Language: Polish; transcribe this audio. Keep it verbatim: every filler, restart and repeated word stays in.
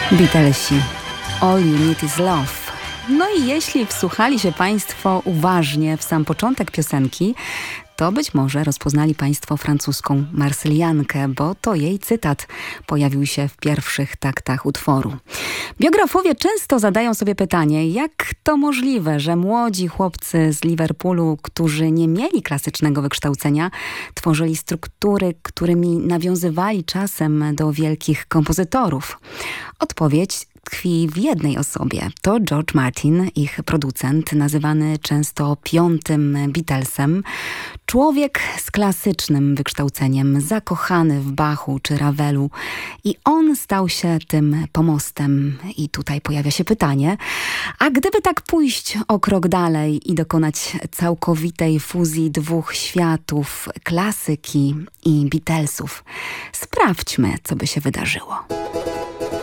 Beatlesi. All You Need Is Love. No i jeśli wsłuchali się Państwo uważnie w sam początek piosenki, to być może rozpoznali Państwo francuską Marsyliankę, bo to jej cytat pojawił się w pierwszych taktach utworu. Biografowie często zadają sobie pytanie, jak to możliwe, że młodzi chłopcy z Liverpoolu, którzy nie mieli klasycznego wykształcenia, tworzyli struktury, którymi nawiązywali czasem do wielkich kompozytorów. Odpowiedź tkwi w jednej osobie. To George Martin, ich producent, nazywany często piątym Beatlesem. Człowiek z klasycznym wykształceniem, zakochany w Bachu czy Ravelu. I on stał się tym pomostem. I tutaj pojawia się pytanie, a gdyby tak pójść o krok dalej i dokonać całkowitej fuzji dwóch światów, klasyki i Beatlesów, sprawdźmy, co by się wydarzyło.